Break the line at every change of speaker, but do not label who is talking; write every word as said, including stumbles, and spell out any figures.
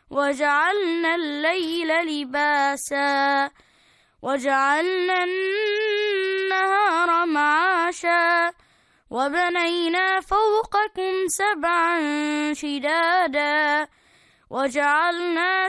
وجعلنا الليل لباسا وجعلنا النهار معاشا وبنينا فوقكم سبعا شدادا وجعلنا